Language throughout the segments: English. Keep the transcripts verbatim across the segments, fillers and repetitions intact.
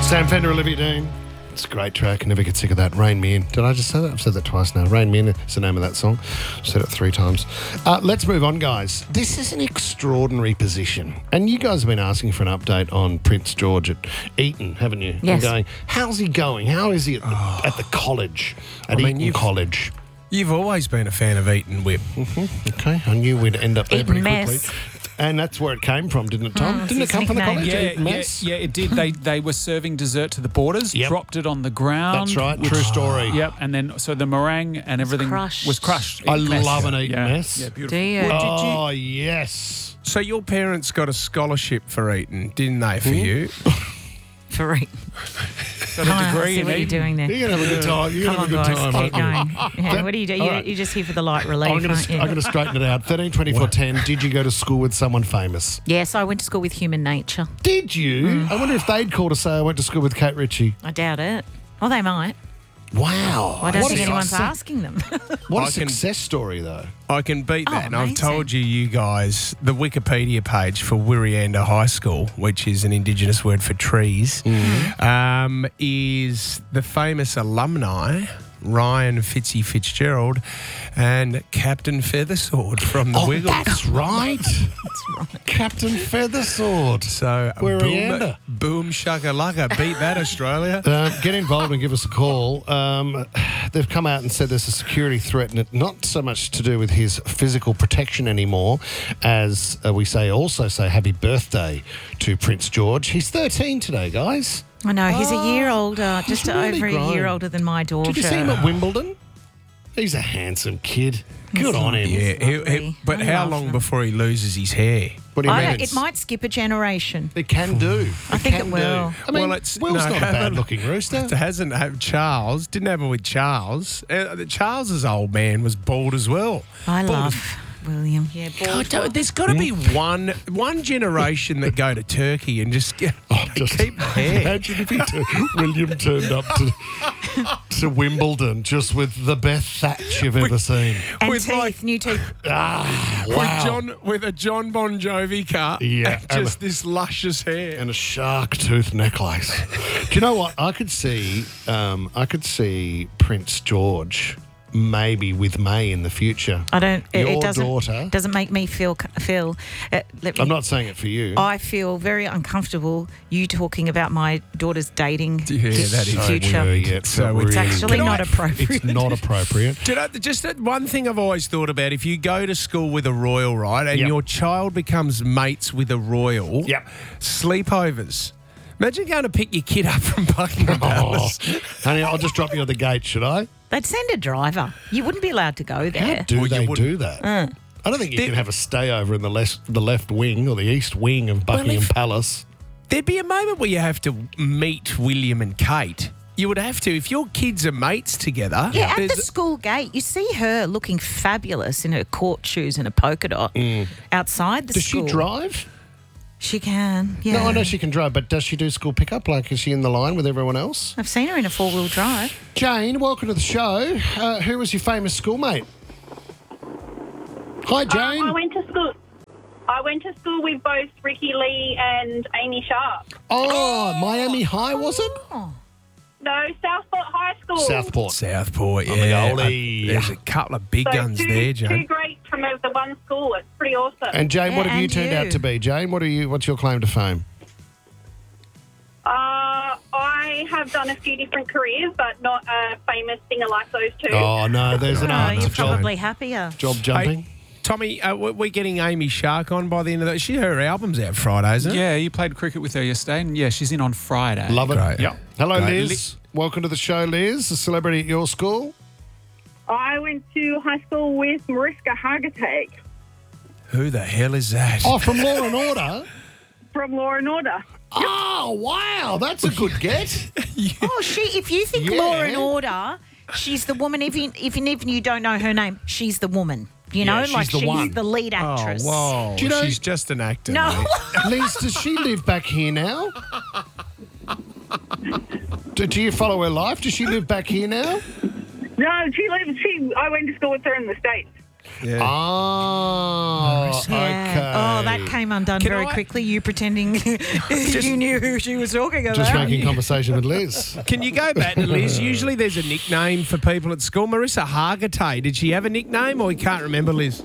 Sam Fender, Olivia Dean. It's a great track. I never get sick of that. Rain Me In. Did I just say that? I've said that twice now. Rain Me In is the name of that song. I've said it three times. Uh, let's move on, guys. This is an extraordinary position. And you guys have been asking for an update on Prince George at Eton, haven't you? Yes. And going, how's he going? How is he at the, Oh. at the college? At I mean, Eton you've- College. You've always been a fan of Eton Whip. Mm-hmm. Okay, I knew we'd end up there Eton pretty Mess. quickly. And that's where it came from, didn't it, Tom? Mm, didn't it it's come his from the nickname. college? Yeah, Eton yeah, Mess? yeah, it did. They they were serving dessert to the boarders, Yep. dropped it on the ground. That's right, true story. Yep, and then so the meringue and everything crushed. was crushed. I Eton mess. love an Eton yeah. mess. Yeah, beautiful. Do you? Oh, yes. So your parents got a scholarship for Eton, didn't they, for Hmm? you? For Eton. Got a Come on, degree see in what you're Eton. doing there. You're going to have a good time. You're Come going to on, have a good guys, time. keep aren't going. you? Yeah, what do you do? All You, right. You're just here for the light relief, I'm going aren't to you? I'm going to straighten it out. thirteen twenty-four ten. Did you go to school with someone famous? Yes, I went to school with Human Nature. Did you? Mm. I wonder if they'd call to say I went to school with Kate Ritchie. I doubt it. Well, they might. Wow. I don't What think a anyone's success- asking them. What a I can- success story, though. I can beat Oh, that. and I've amazing. told you, you guys, the Wikipedia page for Wirianda High School, which is an Indigenous word for trees, Mm-hmm. um, is the famous alumni Ryan Fitzy Fitzgerald and Captain Feathersword from the Oh, Wiggles. that's right. That's right. Captain Feathersword. So, boom, Wirianda. boom shakalaka. Beat that, Australia. Uh, get involved and give us a call. Um, they've come out and said there's a security threat, and it not so much to do with his physical protection anymore, as uh, we say also say happy birthday to Prince George. He's thirteen today, guys. I know, he's a year older, he's just really over a grown. year older than my daughter. Did you see him at Wimbledon? He's a handsome kid. Good on him. Yeah, he, he, lovely. but I how love long them. before he loses his hair? What do you I mean? don't, it might skip a generation. It can do. I think can it will. do. I mean, Well, it's- Will's no, not a haven't- bad-looking rooster. It hasn't had Charles. Didn't have it with Charles. Uh, Charles's old man was bald as well. I Bald love as- William. Yeah, God, bald. don't- there's got to be one one generation that go to Turkey and just, get, Oh, just keep the hair. imagine if he tu- William turned up to to Wimbledon just with the best thatch you've ever seen. and with teeth, like- new teeth. Ah, With wow. John with a John Bon Jovi cut, Yeah, and and just a- this luscious hair. And a shark tooth necklace. Do you know what? I could see, um, I could see Prince George maybe with May in the future. I don't. It, Your it doesn't. daughter. Doesn't make me feel feel. Uh, let me, I'm not saying it for you. I feel very uncomfortable you talking about my daughter's dating Yeah, dis- that is so future. Weird, yeah, So really it's actually Can not I- appropriate. It's not appropriate. Do you know, just that one thing I've always thought about, if you go to school with a royal, right, and Yep. your child becomes mates with a royal, Yep. sleepovers. Imagine going to pick your kid up from Buckingham Oh, Palace. honey, I'll just drop you at the gate, should I? They'd send a driver. You wouldn't be allowed to go there. How do Well, you they wouldn't- do that? Mm. I don't think you They- can have a stay over in the left, the left wing or the east wing of Buckingham if- Palace. There'd be a moment where you have to meet William and Kate. You would have to. If your kids are mates together. Yeah, at the there's- school gate, you see her looking fabulous in her court shoes and a polka dot outside the Does school. she drive? She can. Yeah. No, I know she can drive, but does she do school pickup? Like, is she in the line with everyone else? I've seen her in a four wheel drive. Jane, welcome to the show. Uh, who was your famous schoolmate? Hi, Jane. Um, I went to school. I went to school with both Ricky Lee and Amy Sharp. oh, Miami High, was it? Oh. No, Southport High School. Southport. Southport, the yeah. goalie. Uh, there's a couple of big So guns two, there, two Jane. greats from the one school. It's pretty awesome. And Jane, what Yeah, have you and turned you. out to be? Jane, what are you? What's your claim to fame? uh, I have done a few different careers, but not a famous singer like those two. Oh no, there's an Oh, answer. you're Job, probably happier. job jumping. Tommy, uh, we're we're getting Amy Shark on by the end of that. She her album's out Friday, isn't it? Yeah, you played cricket with her yesterday, and yeah, she's in on Friday. Love it. Great. Yep. Hello, Great. Liz. Welcome to the show, Liz. A celebrity at your school. I went to high school with Mariska Hargitay Who the hell is that? Oh, from Law and Order. from Law and Order. Oh, wow, that's a good get. Oh, she. If you think Yeah. Law and Order, she's the woman. Even if even you don't know her name, she's the woman. You know, Yeah, she's like the she's one. the lead Oh, actress. whoa. Do you know- She's just an actor. No. mate. Liz, does she live back here now? Do, do you follow her life? Does she live back here now? No, she lives. She. I went to school with her in the States. Yeah. Oh, Yeah. okay. Oh, that came undone Can very I- quickly. You pretending you knew who she was talking about. Just making conversation with Liz. Can you go back to Liz? Usually there's a nickname for people at school. Marissa Hargitay, did she have a nickname or you can't remember, Liz?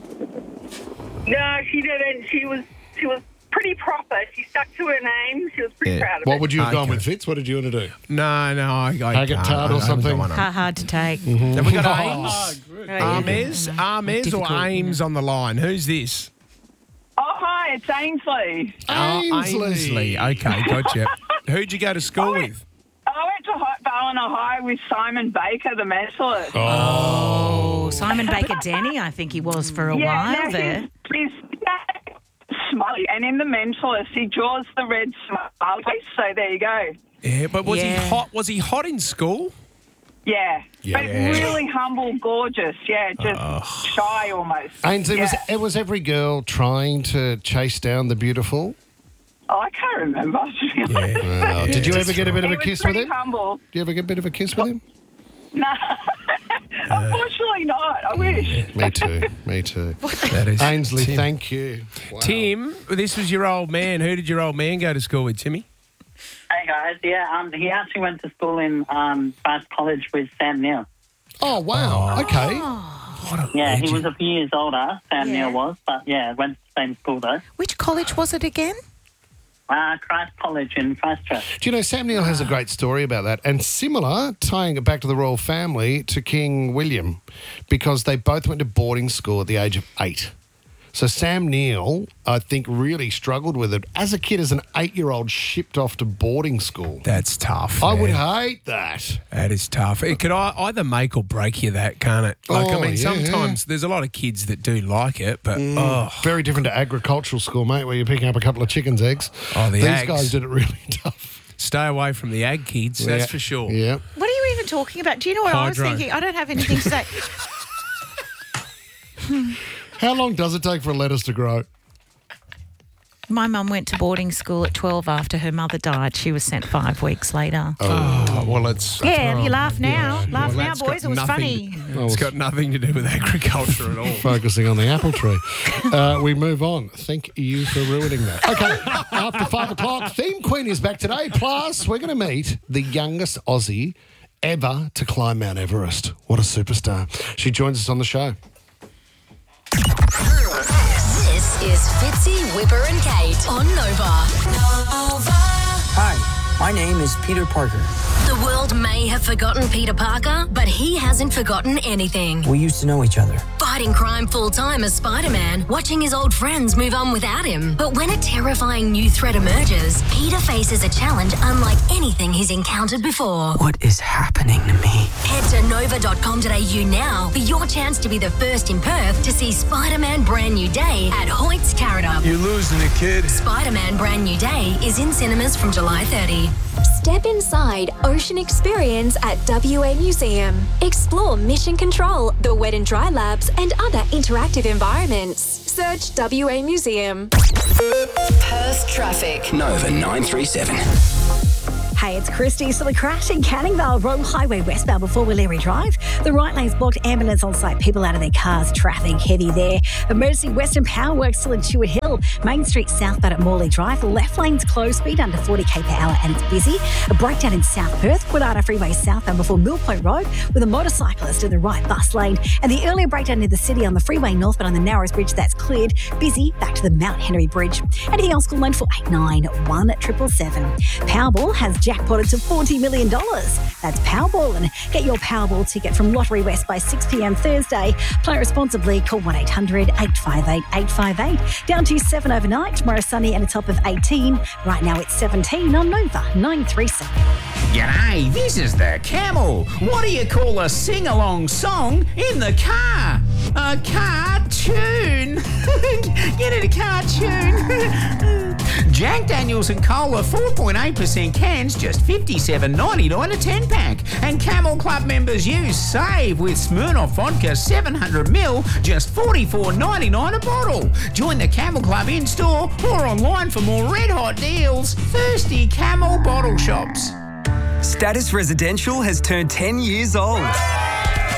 No, she didn't. She was she was pretty proper. She stuck to her name. She was pretty Yeah. proud of What it. would you have gone Okay. with, Fitz? What did you want to do? No, no, I, I Haggett can't. tart or I- I haven't something? got one. Hard, hard to take. Have we got Oh. Ames? Right, yeah. Ames? Ames or Difficult, Ames on the line? Who's this? Oh, hi, it's Ainsley. Oh, Ainsley. Ainsley. Okay, gotcha. Who'd you go to school with? I went to High- Ballina High with Simon Baker, the mentalist. Oh, Simon Baker Denny, I think he was for a while no, there. He's, he's smiley, and in the mentalist, he draws the red smiley. So there you go. Yeah, but was Yeah. he hot? Was he hot in school? Yeah, Yeah. but really humble, gorgeous. Yeah, just shy almost. Ainsley, was, Yeah. it was every girl trying to chase down the beautiful? Oh, I can't remember. Oh, did you ever get a bit of He a was kiss with pretty him? humble. Did you ever get a bit of a kiss with him? No, unfortunately not. I wish. Me too. Me too. That is Ainsley, Tim. thank you. Wow. Tim, this was your old man. Who did your old man go to school with, Timmy? Hey guys, yeah, um, he actually went to school in um, Christ College with Sam Neill. Oh, wow. Okay. Yeah, he was a few years older, Sam Yeah. Neill was, but yeah, went to the same school though. Which college was it again? Uh, Christ College in Christchurch. Do you know, Sam Neill has a great story about that, and similar, tying it back to the royal family, to King William, because they both went to boarding school at the age of eight. So Sam Neill, I think, really struggled with it. As a kid, as an eight-year-old, shipped off to boarding school. That's tough. I would man. hate that. That is tough. It could ei- either make or break you, that, can't it? Like, Oh, I mean, yeah. sometimes there's a lot of kids that do like it, but oh, Very different to agricultural school, mate, where you're picking up a couple of chickens' eggs. Oh, the These eggs. guys did it really tough. stay away from the ag kids, Yeah. that's for sure. Yeah. What are you even talking about? Do you know what I was Hydro. thinking? I don't have anything to say. How long does it take for a lettuce to grow? My mum went to boarding school at twelve after her mother died. She was sent five weeks later. Oh, well, it's... Yeah, you laugh now. laugh Well, now, that's got boys. It was nothing- funny. It's got nothing to do with agriculture at all. Focusing on the apple tree. Uh, we move on. Thank you for ruining that. Okay, after five o'clock, Theme Queen is back today. Plus, we're going to meet the youngest Aussie ever to climb Mount Everest. What a superstar. She joins us on the show. This is Fitzy, Whipper and Kate on Nova. Nova. Hi, my name is Peter Parker. The world may have forgotten Peter Parker, but he hasn't forgotten anything. We used to know each other. Fighting crime full-time as Spider-Man, watching his old friends move on without him. But when a terrifying new threat emerges, Peter faces a challenge unlike anything he's encountered before. What is happening to me? Head to nova dot com dot a u now for your chance to be the first in Perth to see Spider-Man Brand New Day at Hoyt's Carrot. You're losing it, kid. Spider-Man Brand New Day is in cinemas from July thirtieth. Step inside Ocean Experience at W A Museum. Explore Mission Control, the Wet and Dry Labs, and other interactive environments. Search W A Museum. Perth traffic. Nova nine three seven. Hey, it's Christy. So the crash in Canning Vale Royal Highway westbound before Willary Drive. The right lane's blocked, ambulance on site, people out of their cars, traffic heavy there. Emergency Western Power Works still in Chewett Hill. Main Street southbound at Morley Drive. The left lane's closed, speed under forty k per hour and it's busy. A breakdown in South Perth, Quidana Freeway southbound before Mill Point Road with a motorcyclist in the right bus lane. And the earlier breakdown in the city on the freeway northbound on the Narrows Bridge, that's cleared. Busy, back to the Mount Henry Bridge. Anything else, call nine four eight nine, one seven seven. Powerball has jackpotted to forty million dollars. That's Powerball, and get your Powerball ticket from Lottery West by six p m Thursday. Play responsibly. Call one eight hundred, eight five eight, eight five eight. Down to seven overnight. Tomorrow sunny and a top of eighteen. Right now it's seventeen on Nova nine three seven. G'day, this is the Camel. What do you call a sing-along song in the car? A cartoon. Get it, a cartoon. Jack Daniels and Cola four point eight percent cans, just fifty-seven ninety-nine a ten pack. And Camel Club members use save with Smirnoff Vodka seven hundred mil, just forty-four ninety-nine a bottle. Join the Camel Club in store or online for more red hot deals. Thirsty Camel Bottle Shops. Status Residential has turned ten years old.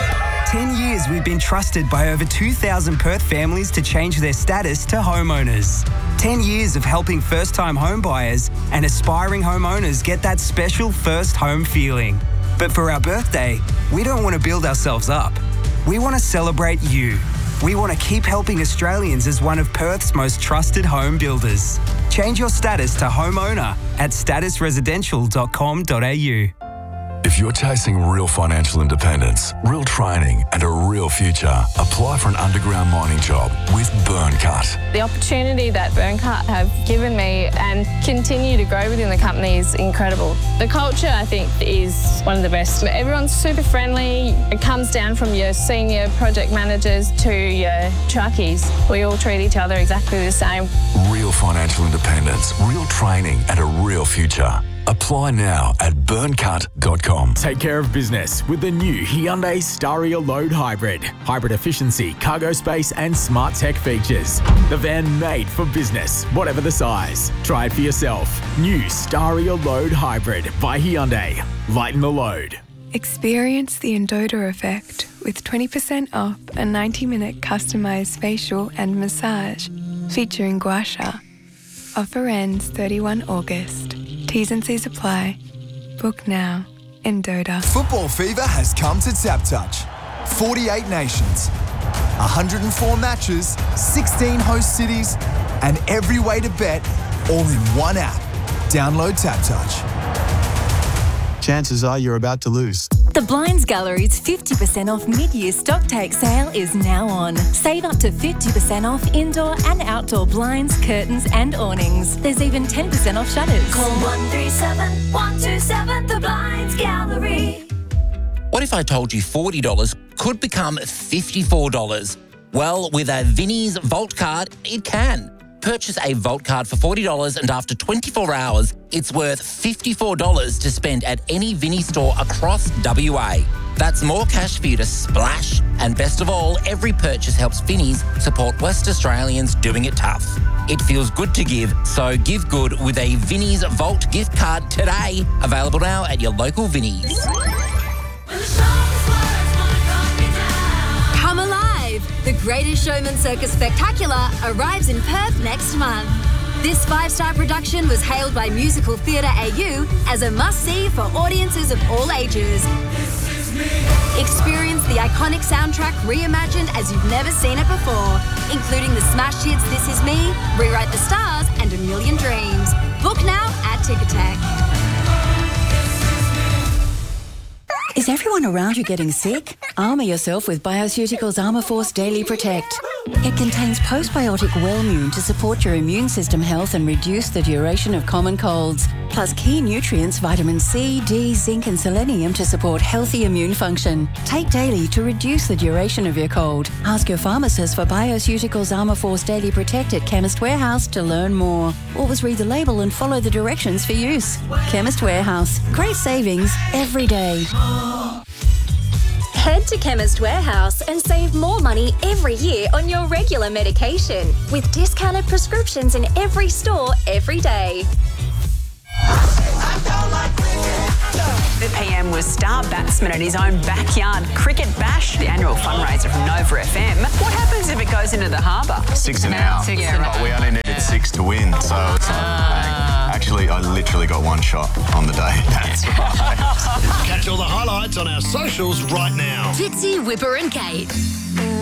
ten years we've been trusted by over two thousand Perth families to change their status to homeowners. ten years of helping first-time home buyers and aspiring homeowners get that special first home feeling. But for our birthday, we don't want to build ourselves up. We want to celebrate you. We want to keep helping Australians as one of Perth's most trusted home builders. Change your status to homeowner at status residential dot com dot a u. If you're chasing real financial independence, real training and a real future, apply for an underground mining job with Burncut. The opportunity that Burncut have given me and continue to grow within the company is incredible. The culture, I think, is one of the best. Everyone's super friendly. It comes down from your senior project managers to your truckies. We all treat each other exactly the same. Real financial independence, real training and a real future. Apply now at burncut dot com. Take care of business with the new Hyundai Staria Load Hybrid. Hybrid efficiency, cargo space and smart tech features. The van made for business, whatever the size. Try it for yourself. New Staria Load Hybrid by Hyundai. Lighten the load. Experience the Endota effect with twenty percent off a ninety minute customised facial and massage featuring gua sha. Offer ends thirty-first of August. T's and C's apply. Book now. Endota. Football fever has come to TapTouch. forty-eight nations, one hundred four matches, sixteen host cities, and every way to bet all in one app. Download TapTouch. Chances are you're about to lose. The Blinds Gallery's fifty percent off mid-year stock take sale is now on. Save up to fifty percent off indoor and outdoor blinds, curtains and awnings. There's even ten percent off shutters. Call one three seven, one two seven, The Blinds Gallery. What if I told you forty dollars could become fifty-four dollars? Well, with a Vinnie's Vault card, it can. Purchase a Vault card for forty dollars and after twenty-four hours, it's worth fifty-four dollars to spend at any Vinnie store across W A. That's more cash for you to splash. And best of all, every purchase helps Vinnies support West Australians doing it tough. It feels good to give, so give good with a Vinnie's Vault gift card today. Available now at your local Vinnies. Come alive! The Greatest Showman Circus Spectacular arrives in Perth next month. This five-star production was hailed by Musical Theatre A U as a must-see for audiences of all ages. Experience the iconic soundtrack reimagined as you've never seen it before, including the smash hits This Is Me, Rewrite the Stars, and A Million Dreams. Book now at Ticketek. Is everyone around you getting sick? Armour yourself with Bioceuticals Armour Force Daily Protect. It contains postbiotic Wellmune to support your immune system health and reduce the duration of common colds, plus key nutrients vitamin C, D, zinc and selenium to support healthy immune function. Take daily to reduce the duration of your cold. Ask your pharmacist for Bioceuticals Armour Force Daily Protect at Chemist Warehouse to learn more. Always read the label and follow the directions for use. Chemist Warehouse. Great savings every day. Head to Chemist Warehouse and save more money every year on your regular medication with discounted prescriptions in every store every day. The P M was star batsman at his own backyard cricket bash, the annual fundraiser from Nova F M. What happens if it goes into the harbour? Six and out. Six yeah, and But we only needed six to win, so it's like, bang. Actually, I literally got one shot on the day. That's right. Catch all the highlights on our socials right now. Fitzy, Whipper and Kate.